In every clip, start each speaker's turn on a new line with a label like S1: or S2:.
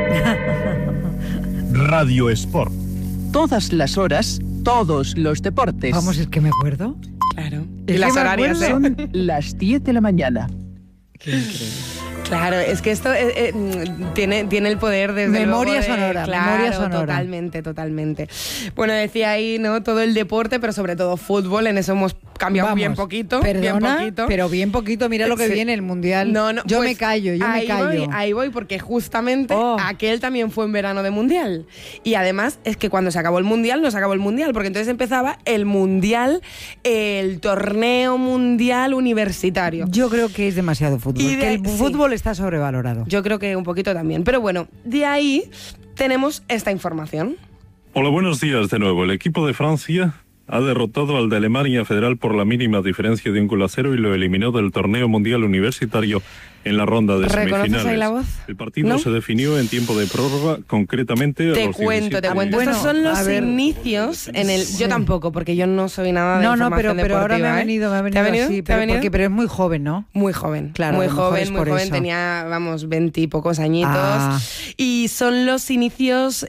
S1: Radio Sport.
S2: Todas las horas, todos los deportes.
S3: Vamos, es que me acuerdo.
S4: Claro.
S3: Es
S4: Y las
S3: que me
S4: horarias,
S3: acuerdo.
S2: Son las 10 de la mañana.
S3: Qué increíble.
S4: Claro, es que esto tiene el poder desde
S3: Memoria
S4: luego
S3: sonora,
S4: claro,
S3: memoria sonora.
S4: Totalmente. Bueno, decía ahí, ¿no? Todo el deporte, pero sobre todo fútbol, en eso hemos cambiado bien poquito.
S3: Perdona,
S4: bien poquito.
S3: pero bien poquito. Mira lo que
S4: Sí.
S3: viene el Mundial.
S4: No,
S3: yo
S4: pues
S3: me callo.
S4: Ahí voy, porque justamente aquel también fue en verano de Mundial. Y además es que cuando se acabó el Mundial, no se acabó el Mundial, porque entonces empezaba el Mundial, el torneo mundial universitario.
S3: Yo creo que es demasiado fútbol.
S4: Y
S3: Que el
S4: sí.
S3: fútbol está sobrevalorado.
S4: Yo creo que un poquito también. Pero bueno, de ahí tenemos esta información.
S5: Hola, buenos días de nuevo. El equipo de Francia ha derrotado al de Alemania Federal por la mínima diferencia de 1-0 y lo eliminó del torneo mundial universitario en la ronda de
S4: ¿Reconoces
S5: semifinales.
S4: ahí la voz?
S5: El partido
S4: ¿No?
S5: se definió en tiempo de prórroga, concretamente a
S4: Te
S5: los
S4: cuento.
S5: 17
S4: Bueno, estos son los inicios en el...
S3: Sí.
S4: Yo tampoco, porque yo no soy nada de
S3: No,
S4: información
S3: pero ahora
S4: deportiva,
S3: me ha venido
S4: ¿Te ha venido?
S3: así.
S4: ¿Te ha venido?
S3: Pero es muy joven, ¿no?
S4: Muy joven,
S3: Claro,
S4: muy
S3: a lo mejor es
S4: joven,
S3: por eso.
S4: tenía, 20 y pocos añitos.
S3: Ah.
S4: Y son los inicios,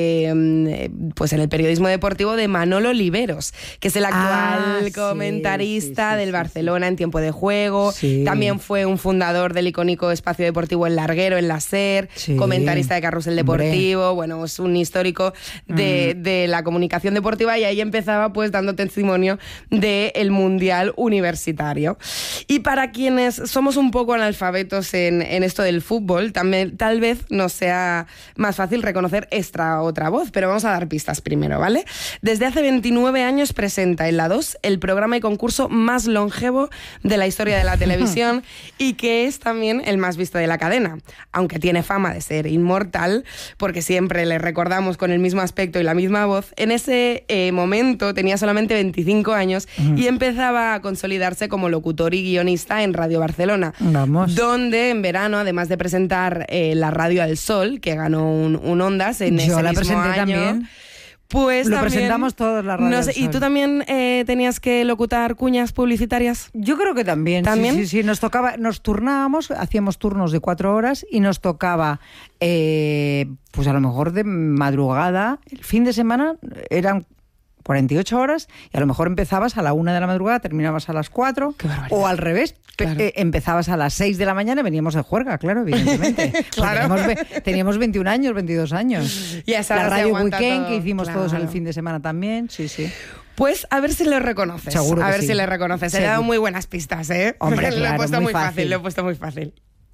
S4: pues en el periodismo deportivo de Manolo Oliveros, que es el actual
S3: Sí,
S4: comentarista
S3: sí,
S4: del
S3: sí,
S4: Barcelona en tiempo de juego.
S3: Sí.
S4: También fue un fundador del icónico espacio deportivo El Larguero en la SER,
S3: Sí.
S4: comentarista de Carrusel Deportivo. Bueno, es un histórico de la comunicación deportiva, y ahí empezaba pues dando testimonio del Mundial Universitario. Y para quienes somos un poco analfabetos en esto del fútbol, también tal vez nos sea más fácil reconocer esta otra voz, pero vamos a dar pistas primero, ¿vale? Desde hace 29 años presenta en la 2 el programa y concurso más longevo de la historia de la televisión y que es también el más visto de la cadena, aunque tiene fama de ser inmortal porque siempre le recordamos con el mismo aspecto y la misma voz. En ese momento tenía solamente 25 años y empezaba a consolidarse como locutor y guionista en Radio Barcelona.
S3: Vamos.
S4: Donde en verano, además de presentar la Radio al Sol, que ganó un Ondas en ese
S3: Yo la
S4: mismo
S3: presenté
S4: año,
S3: también.
S4: pues
S3: Lo
S4: también,
S3: presentamos todos la Radio
S4: no
S3: al
S4: sé, ¿y
S3: Sol.
S4: tú también tenías que locutar cuñas publicitarias?
S3: Yo creo que también.
S4: ¿También?
S3: Sí, nos tocaba, nos turnábamos, hacíamos turnos de 4 horas y nos tocaba, pues a lo mejor de madrugada, el fin de semana eran 48 horas y a lo mejor empezabas a la 1 de la madrugada, terminabas a las 4.
S4: Qué barbaridad.
S3: O al revés,
S4: Claro.
S3: empezabas a las 6 de la mañana y veníamos de juerga, claro, evidentemente.
S4: Claro.
S3: Teníamos 21 años, 22 años.
S4: Y a esa
S3: La
S4: hora se
S3: Radio
S4: aguanta
S3: Weekend
S4: todo,
S3: que hicimos todos
S4: claro.
S3: el fin de semana también, sí.
S4: Pues a ver si le reconoces.
S3: Seguro
S4: a
S3: que
S4: ver
S3: sí.
S4: si le reconoces. He
S3: Seguro.
S4: dado muy buenas pistas, ¿eh?
S3: Hombre,
S4: Lo he
S3: claro,
S4: puesto
S3: muy
S4: muy fácil,
S3: fácil.
S4: lo he puesto muy fácil.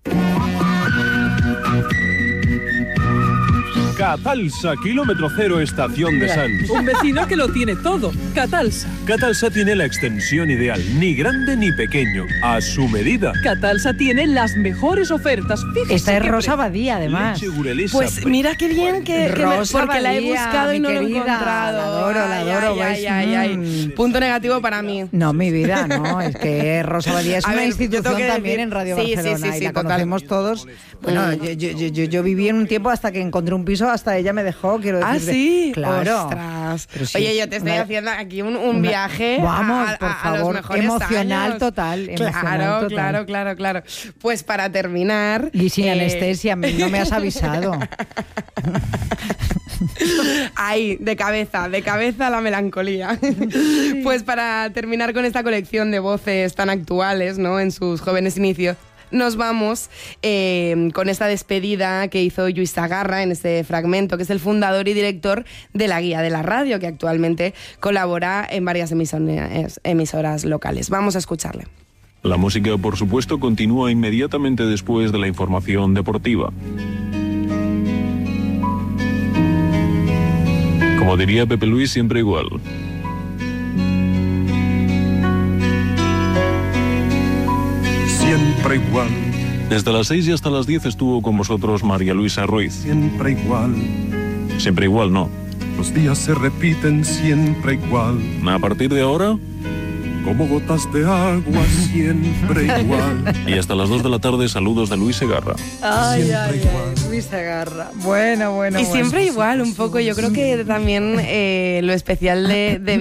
S1: Catalsa, kilómetro cero, estación de Sants.
S6: Un vecino que lo tiene todo. Catalsa.
S1: Catalsa tiene la extensión ideal, ni grande ni pequeño, a su medida.
S6: Catalsa tiene las mejores ofertas. Fíjese
S3: Esta es
S6: qué
S3: Rosa
S6: pre-
S3: Badía, además.
S1: Leche Gurelesa,
S4: Pues mira qué bien
S3: Rosa
S4: porque la he
S3: Badía,
S4: buscado y
S3: mi
S4: no lo he
S3: querida.
S4: encontrado.
S3: La adoro,
S4: Ay,
S3: ¿ves?
S4: ay. Punto negativo para mí.
S3: No, mi vida, no. Es que Rosa Badía es
S4: A
S3: una
S4: ver, yo
S3: institución
S4: tengo que
S3: también
S4: decir-
S3: en Radio
S4: sí,
S3: Barcelona
S4: sí,
S3: y la
S4: total.
S3: conocemos todos. Bueno, yo viví en un tiempo hasta que encontré un piso, hasta ella me dejó, quiero decir.
S4: Ah, sí.
S3: Claro.
S4: Ostras.
S3: Pero sí,
S4: Oye, yo te estoy
S3: una-
S4: haciendo aquí un viaje.
S3: Vamos,
S4: a
S3: por
S4: los
S3: favor,
S4: mejores
S3: emocional
S4: años.
S3: total, emocional total.
S4: Claro. Pues para terminar.
S3: Y sin anestesia, no me has avisado.
S4: Ahí, de cabeza la melancolía. Pues para terminar con esta colección de voces tan actuales, ¿no? En sus jóvenes inicios, nos vamos con esta despedida que hizo Lluís Sagarra en este fragmento, que es el fundador y director de La Guía de la Radio, que actualmente colabora en varias emisoras locales. Vamos a escucharle.
S5: La música, por supuesto, continúa inmediatamente después de la información deportiva. Como diría Pepe Luis, siempre igual.
S7: Siempre igual,
S5: Desde las 6 y hasta las 10 estuvo con vosotros María Luisa Ruiz.
S7: siempre igual.
S5: Siempre igual, no.
S7: Los días se repiten siempre igual.
S5: A partir de ahora
S7: Como gotas de agua, siempre igual.
S5: y hasta las 2 de la tarde, saludos de Luis Segarra.
S7: Siempre igual.
S3: Luis Segarra. Bueno.
S4: Y siempre igual, un poco. Yo creo que también lo especial de